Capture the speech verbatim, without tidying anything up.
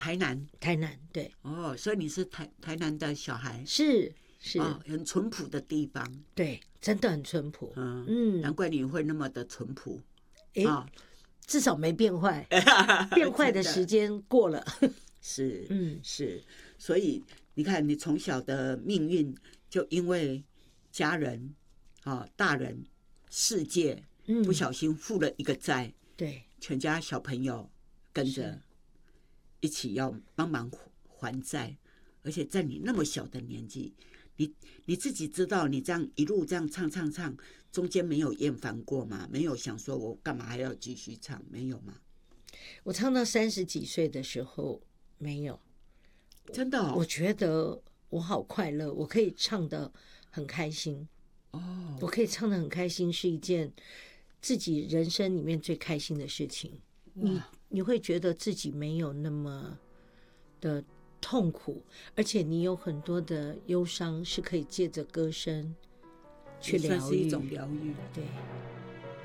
台南， 台南，对， 哦，所以你是台台南的小孩， 是是、 哦，很淳朴的地方， 对，真的很淳朴。 嗯嗯， 难怪你会那么的淳朴， 哎、 啊、 至少没变坏，变坏的时间过了。 是， 嗯， 是，所以你看，你从小的命运就因为家人、啊、大人、世界嗯不小心负了一个债， 对， 全家小朋友跟着是一起要帮忙还债，而且在你那么小的年纪，你你自己知道，你这样一路这样唱唱唱，中间没有厌烦过吗？没有想说我干嘛还要继续唱？没有吗？ 我唱到三十几岁的时候没有， 真的、哦， 我觉得我好快乐，我可以唱得很开心。 哦， 我可以唱得很开心，是一件自己人生里面最开心的事情。你你会觉得自己没有那么的痛苦，而且你有很多的忧伤是可以借着歌声去疗愈， 算是一种疗愈。 对。